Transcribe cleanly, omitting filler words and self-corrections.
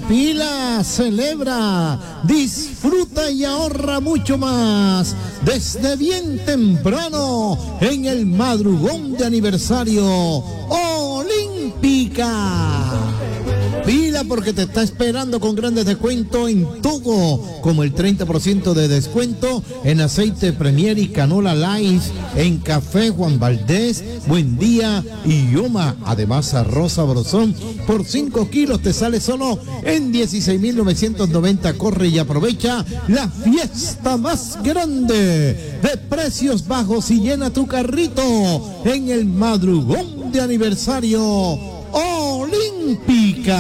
Pila celebra, disfruta y ahorra mucho más desde bien temprano en el madrugón de aniversario Olímpica. Pila porque te está esperando con grandes descuentos en todo, como el 30% de descuento en aceite Premier y canola Light, en café Juan Valdés, Buen Día y Yoma. Además, arroz sabrosón por 5 kilos te sale solo en 16,990. Corre y aprovecha la fiesta más grande de precios bajos y llena tu carrito en el madrugón de aniversario Olímpica.